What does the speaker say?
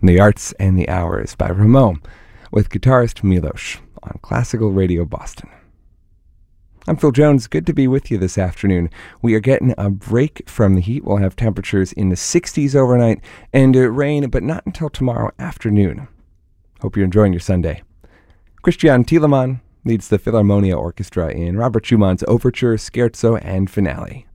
The Arts and the Hours by Rameau with guitarist Milos on Classical Radio Boston. I'm Phil Jones. Good to be with you this afternoon. We are getting a break from the heat. We'll have temperatures in the 60s overnight and rain, but not until tomorrow afternoon. Hope you're enjoying your Sunday. Christian Thielemann leads the Philharmonia Orchestra in Robert Schumann's Overture, Scherzo, and Finale.